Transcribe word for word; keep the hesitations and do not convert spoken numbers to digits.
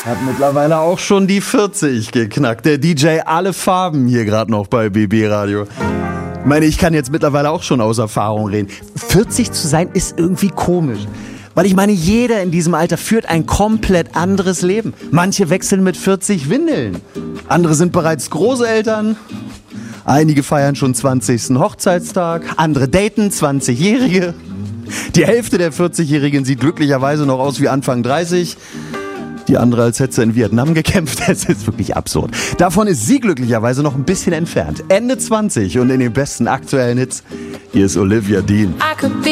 Hat mittlerweile auch schon die vierzig geknackt. Der D J Alle Farben hier gerade noch bei B B Radio. Ich meine, ich kann jetzt mittlerweile auch schon aus Erfahrung reden. vierzig zu sein ist irgendwie komisch. Weil ich meine, jeder in diesem Alter führt ein komplett anderes Leben. Manche wechseln mit vierzig Windeln. Andere sind bereits Großeltern. Einige feiern schon zwanzigsten Hochzeitstag. Andere daten zwanzigjährige. Die Hälfte der vierzigjährigen sieht glücklicherweise noch aus wie Anfang dreißig. Die andere, als hätte sie in Vietnam gekämpft. Das ist wirklich absurd. Davon ist sie glücklicherweise noch ein bisschen entfernt. Ende zwanzig und in den besten aktuellen Hits. Hier ist Olivia Dean.